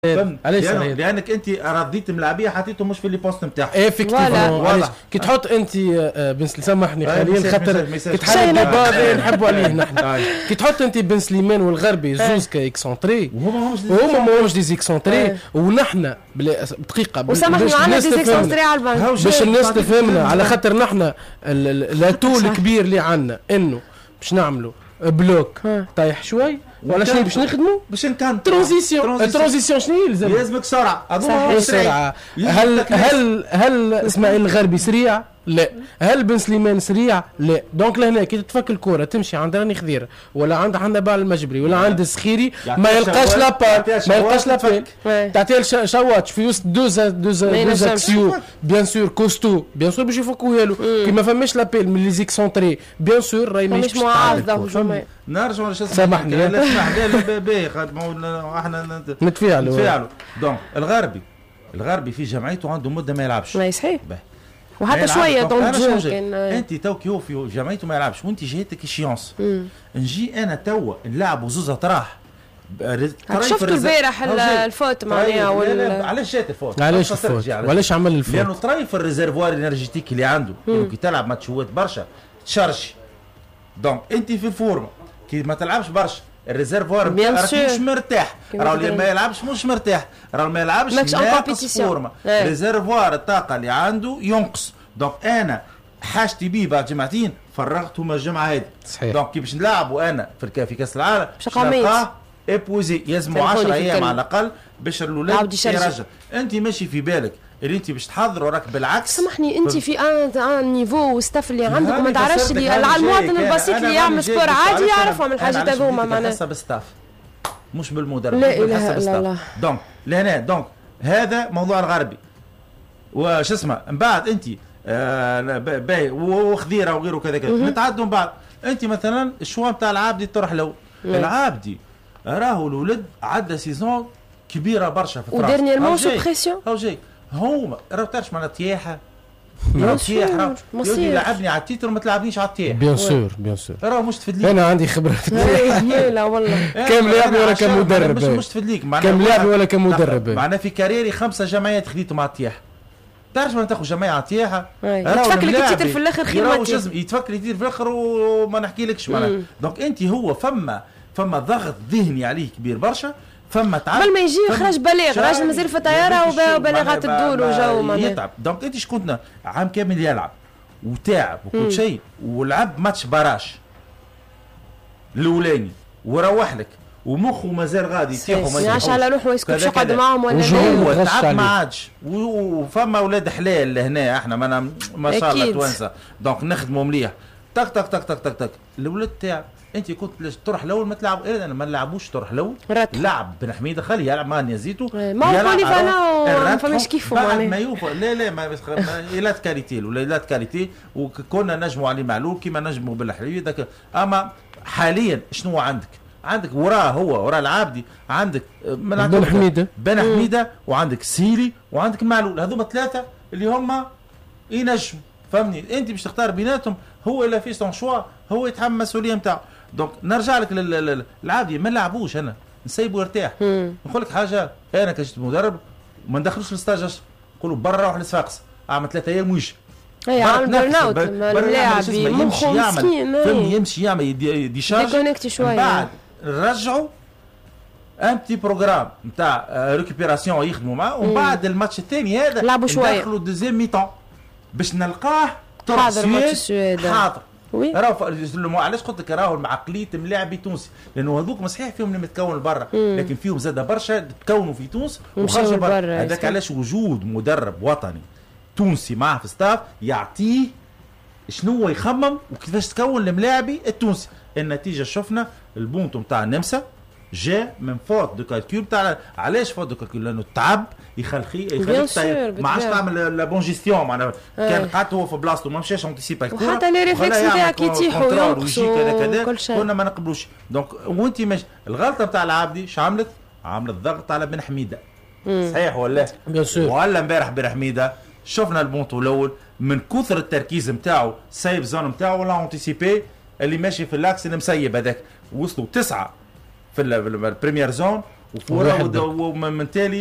علاش لانك انت رضيت ملاعبيه حطيتهم مش في لي بوست نتاعهم. افكتيفمون كي تحط انت بن سامحني خليل خاطر كي تحل الديبا نحبوا عليه نحن كي تحط انت بن سليمان والغربي زوز كاكسونتري وهما ماهمش دي زيكسونتري ونحن بدقيقه وسامحني معنا دي زيكسونتري على البنك باش الناس تفهمنا على خاطر نحن الاتول الكبير اللي عندنا انه باش نعملوا بلوك طايح شوي ولا شنو باش نخدموا باش نكون ترانزيسيون شنو يلزمك سرعه سرعه. هل اسماعيل الغربي سريع؟ لا. هل بن سليمان سريع؟ لا. دونك لهنا كي تتفك الكره تمشي عند راني خضير ولا عند حنبال المجبري ولا عند السخيري ما يلقاش لابال تعطيه شواتش في وسط دوز اكسيو بيان سور كوستو بيان سور باش يفكوها له كي ما فماش لابال من لي زيكسونتري بيان سور راهي مش معارضه نرجعوا سامحني لا تسمح لي احنا نتفاعلوا دونك الغربي في جمعيته عنده مده ما يلعبش صحيح وحتى شويه دونك انت تو كيو في جمعيته ما يلعبش وانت جهتك اشيونس نجي انا تو نلعبوا زوز اطراح. شفتوا البارح الفوت معناها علاش جات الفوت وعلاش عمل الفوت لانه طريف الريزرفوار الانرجيتيك اللي عنده انه كي تلعب ماتشوات برشا تشارجي دونك انت في الفورمه كي ما تلعبش برشا الريزرفوار راك مش مرتاح راهو اللي ما يلعبش مش مرتاح راهو ما يلعبش ناقص فورمه ريزرفوار الطاقه اللي عنده ينقص دونك انا حاجتي بيه بعد جمعتين فرغتهم الجمعه هذه دونك كي باش نلعبوا انا في كاس العالم باش نلقاه ابوزي يلزموا 10 ايام على الاقل باش الاولاد يرجع. انت ماشي في بالك اللي انت باش تحضر وراك بالعكس. سامحني انت في ان نيفو وستاف اللي عندك وما تعرفش اللي المواطن البسيط اللي يعمل سبور عادي يعرفوا من الحاجات هذوما معناها خاصه بالستاف مش بالمدرب. لا اله الا الله. دونك لهنا دونك هذا موضوع الغربي وش اسمه من بعد انت باي وخذيره وغيره كذا كذا نتعدوا من بعد. انت مثلا الشوا نتاع العابدي تروح له العابدي راهو الولد عدى سيزون كبيره برشا في فرنسا وديرنييرمون سو بريسيون هما راهو تعرفش معناتها تياحه راهو يودي لعبني على التيتر وما تلعبنيش على التياح. بيان سور راهو مش تفيد لي انا عندي خبره في التياح. لا والله كم لاعب ولا كم مدرب مش تفيد ليك كم لاعب ولا كم مدرب معناها في كاريري 5 جمعيات خديتهم على التياح. تعرف ما تاخذ جماعه على التياح يتفكر لك التيتر في الاخر خير ما يتفكر التيتر في الاخر وما نحكيلكش معناها. دونك انت هو فما ضغط ذهني عليه كبير برشا فما تعب قبل ما يجي يخرج بلاغ راجل مازال في طياره وبلاغات الدول وجو معناها يتعب. دونك انت شكون عام كامل يلعب وتعب وكل شيء ولعب ماتش باراش الاولاني وروح لك ومخه مازال غادي يتيحوا ما يعرفش على روحه يسكت يقعد معاهم ولا لا تعب ما عادش وفما اولاد حلال لهنا احنا ما شاء الله توانسه دونك نخدموا مليح تك تك تك تك تك تك الاولاد تاعك انت كنت تروح الاول ما تلعب انا ما نلعبوش تروح الاول لعب بن حميده خليه يلعب مع نيازيتو ما هو فانا فماش كيفه بعد ما يوفى لا ما ايلات كاليتي ولا ايلات كاليتي وكنا نجموا علي معلول كيما نجموا بالحليوي ذاك. اما حاليا شنو عندك وراه العابدي عندك بن حميده وعندك سيلي وعندك معلول هذوما 3 اللي هما ينجموا فهمني. انت باش تختار بيناتهم هو الا في سون شوا هو يتحمل المسؤوليه نتاعو. دونك نرجع لك العابدي ما نلعبوش انا نسيبه يرتاح. نقول لك حاجه انا كجيت مدرب ما ندخلوش للستاج نقولوا برا روح للصفاقس اعمل 3 ايام ويجي عمل برن اوت اللاعب مخه مسكين يمشي يعمل ديشارج شويه بعد نرجعوا ان بتي بروغرام نتاع ريكوبيراسيون يخدموا معاه ومن بعد الماتش الثاني هذا لعبوا شويه ندخلوا دوزيام ميطون باش نلقاه حاضر ماتش السويد حاضر راهو علاش قلت لك راهو عقليه ملاعبي تونسي لانه هذوك صحيح فيهم اللي متكون برا لكن فيهم زاد برشا تكونوا في تونس وخرجوا برا. هذاك علاش وجود مدرب وطني تونسي معه في ستاف يعطيه شنو يخمم وكيفاش تكون الملاعبي التونسي. النتيجه شفنا البونتو نتاع النمسا جاء من فوت دو كالكول تاع علاش فوت دو كالكول لانه التعب يخليك ما عادش تعمل لا بون جيستيون معناها كان قعدت هو في بلاصته ما مشاش انتيسيبا الكره وحتى لي ريفلكس نتاعك يتيحوا وينقصوا كذا كنا ما نقبلوش. دونك وانت مش الغلطه نتاع العابدي شو عملت ضغط على بن حميده صحيح ولا ولا امبارح بن حميده شفنا البونتو الاول من كثر التركيز نتاعو سايب زون نتاعو ولا انتيسيبي اللي ماشي في الاكس اللي مسيب هذاك وصلوا 9 في البريمير زون وفوره ومن تالي